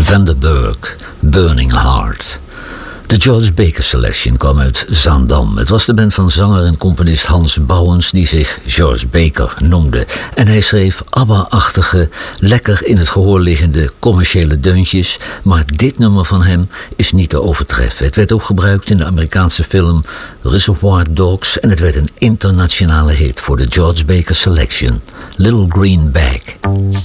Vanderburg, Burning Heart. De George Baker Selection kwam uit Zaandam. Het was de band van zanger en componist Hans Bouwens die zich George Baker noemde. En hij schreef ABBA-achtige, lekker in het gehoor liggende commerciële deuntjes. Maar dit nummer van hem is niet te overtreffen. Het werd ook gebruikt in de Amerikaanse film Reservoir Dogs en het werd een internationale hit voor de George Baker Selection. Little Green Bag.